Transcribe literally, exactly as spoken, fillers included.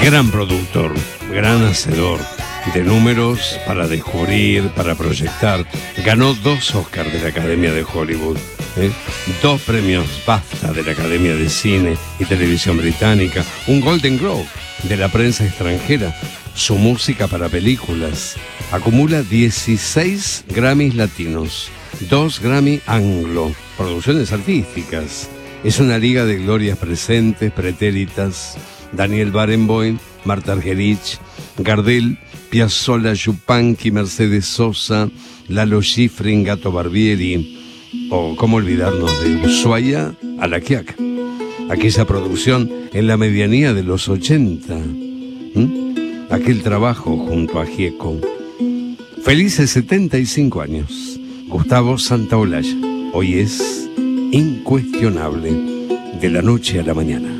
Gran productor, gran hacedor de números para descubrir, para proyectar. Ganó dos Oscars de la Academia de Hollywood, ¿eh? Dos premios BAFTA de la Academia de Cine y Televisión Británica, un Golden Globe de la prensa extranjera. Su música para películas acumula dieciséis Grammys latinos, dos Grammy anglo, producciones artísticas. Es una liga de glorias presentes, pretéritas. Daniel Barenboim, Marta Argerich, Gardel, Piazzolla, Yupanqui, Mercedes Sosa, Lalo Schifrin, Gato Barbieri, o cómo olvidarnos de Ushuaia a La Quiaca. Aquella producción en la medianía de los ochenta. ¿Mm? Aquel trabajo junto a Gieco. Felices setenta y cinco años. Gustavo Santaolalla. Hoy es incuestionable, de la noche a la mañana.